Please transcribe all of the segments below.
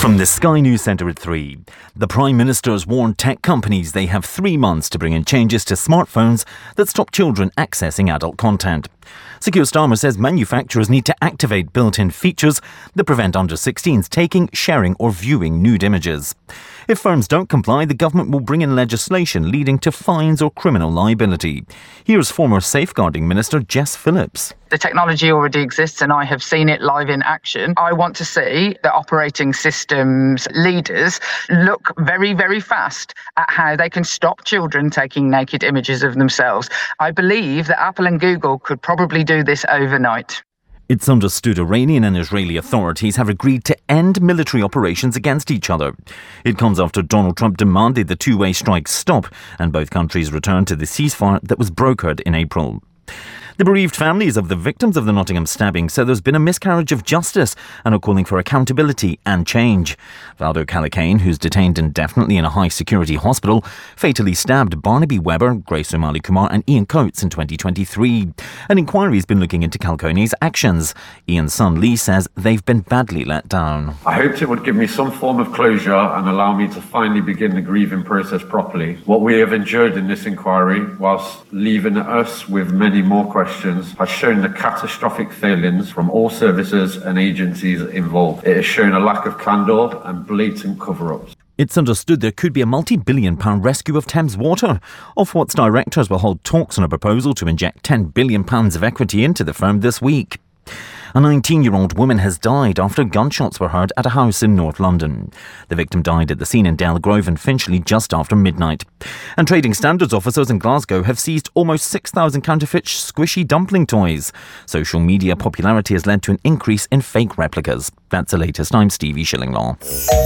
From the Sky News Centre at 3, the Prime Minister has warned tech companies they have 3 months to bring in changes to smartphones that stop children accessing adult content. Sir Keir Starmer says manufacturers need to activate built-in features that prevent under-16s taking, sharing or viewing nude images. If firms don't comply, the government will bring in legislation leading to fines or criminal liability. Here's former Safeguarding Minister Jess Phillips. The technology already exists and I have seen it live in action. I want to see the operating systems leaders look very, very fast at how they can stop children taking naked images of themselves. I believe that Apple and Google could probably do this overnight. It's understood Iranian and Israeli authorities have agreed to end military operations against each other. It comes after Donald Trump demanded the two-way strike stop and both countries return to the ceasefire that was brokered in April. The bereaved families of the victims of the Nottingham stabbing say there's been a miscarriage of justice and are calling for accountability and change. Valdo Callicane, who's detained indefinitely in a high-security hospital, fatally stabbed Barnaby Webber, Grace O'Malley Kumar and Ian Coates in 2023. An inquiry has been looking into Callicane's actions. Ian's son Lee says they've been badly let down. I hoped it would give me some form of closure and allow me to finally begin the grieving process properly. What we have endured in this inquiry, whilst leaving us with many more questions, has shown the catastrophic failings from all services and agencies involved. It has shown a lack of candour and blatant cover-ups. It's understood there could be a multi-billion-pound rescue of Thames Water. Ofwat's directors will hold talks on a proposal to inject £10 billion of equity into the firm this week. A 19-year-old woman has died after gunshots were heard at a house in North London. The victim died at the scene in Delgrove and Finchley just after midnight. And trading standards officers in Glasgow have seized almost 6,000 counterfeit squishy dumpling toys. Social media popularity has led to an increase in fake replicas. That's the latest. I'm Stevie Shillinglaw.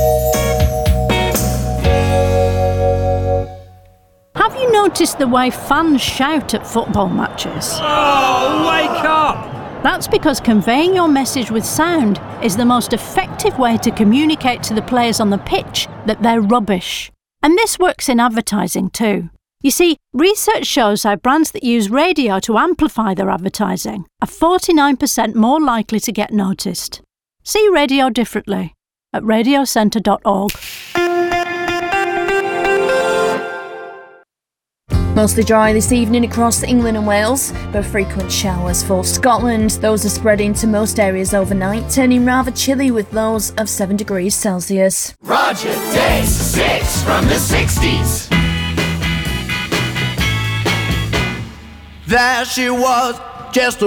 Have you noticed the way fans shout at football matches? Oh, wake up! That's because conveying your message with sound is the most effective way to communicate to the players on the pitch that they're rubbish. And this works in advertising too. You see, research shows how brands that use radio to amplify their advertising are 49% more likely to get noticed. See radio differently at radiocentre.org. Mostly dry this evening across England and Wales, but frequent showers for Scotland. Those are spreading to most areas overnight, turning rather chilly with lows of 7 degrees Celsius. Roger Day 6 from the 60s. There she was, just a